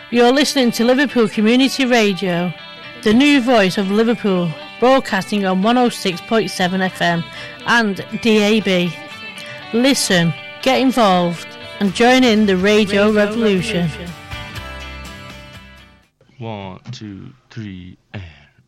You're listening to Liverpool Community Radio, the new voice of Liverpool, broadcasting on 106.7 FM and DAB. Listen, get involved, and join in the radio revolution. 1, 2, 3, and...